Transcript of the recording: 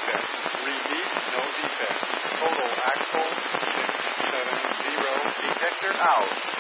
defect. Repeat, no defect. Total axle 670. Detector out.